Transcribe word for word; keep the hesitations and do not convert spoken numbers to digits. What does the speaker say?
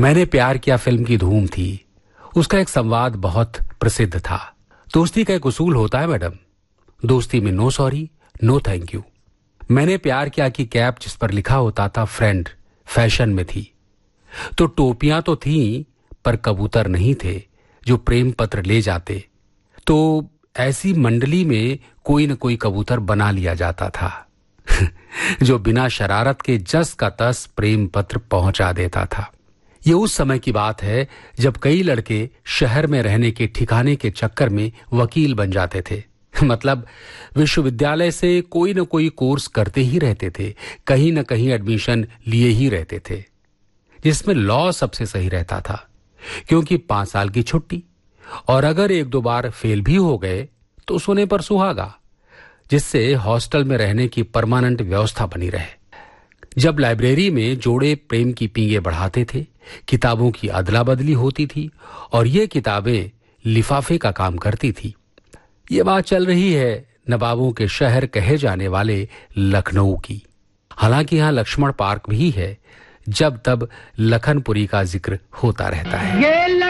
मैंने प्यार किया फिल्म की धूम थी। उसका एक संवाद बहुत प्रसिद्ध था। दोस्ती का एक उसूल होता है मैडम, दोस्ती में no sorry no thank you. मैंने प्यार किया की कैप जिस पर लिखा होता था फ्रेंड फैशन में थी, तो टोपियां तो थीं पर कबूतर नहीं थे जो प्रेम पत्र ले जाते। तो ऐसी मंडली में कोई न कोई कबूतर बना लिया जाता था जो बिना शरारत के जस का तस प्रेम पत्र पहुंचा देता था। ये उस समय की बात है जब कई लड़के शहर में रहने के ठिकाने के चक्कर में वकील बन जाते थे। मतलब विश्वविद्यालय से कोई न कोई कोर्स करते ही रहते थे, कहीं न कहीं एडमिशन लिए ही रहते थे, जिसमें लॉ सबसे सही रहता था क्योंकि पांच साल की छुट्टी, और अगर एक दो बार फेल भी हो गए तो सोने पर सुहागा, जिससे हॉस्टल में रहने की परमानेंट व्यवस्था बनी रहे। जब लाइब्रेरी में जोड़े प्रेम की पींगे बढ़ाते थे, किताबों की अदला बदली होती थी और ये किताबें लिफाफे का काम करती थी। ये बात चल रही है नवाबों के शहर कहे जाने वाले लखनऊ की। हालांकि यहाँ लक्ष्मण पार्क भी है, जब तब लखनपुरी का जिक्र होता रहता है।